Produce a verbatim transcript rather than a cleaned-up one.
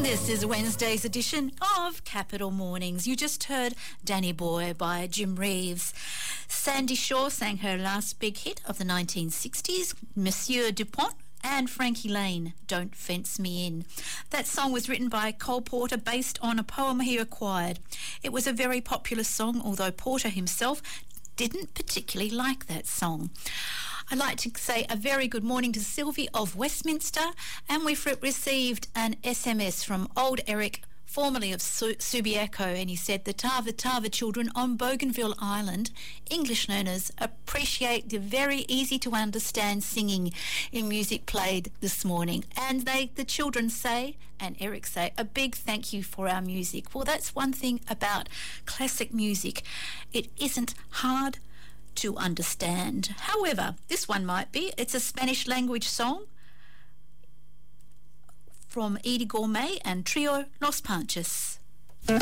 This is Wednesday's edition of Capital Mornings. You just heard Danny Boy by Jim Reeves. Sandy Shaw sang her last big hit of the nineteen sixties, Monsieur Dupont, and Frankie Lane, Don't Fence Me In. That song was written by Cole Porter based on a poem he acquired. It was a very popular song, although Porter himself didn't particularly like that song. I'd like to say a very good morning to Sylvie of Westminster, and we've re- received an S M S from old Eric, formerly of Su- Subiaco, and he said the Tava Tava children on Bougainville Island, English learners, appreciate the very easy to understand singing in music played this morning. And they, the children say, and Eric say, a big thank you for our music. Well, that's one thing about classic music. It isn't hard to understand. However, this one might be. It's a Spanish language song from Edie Gourmet and Trio Los Panches.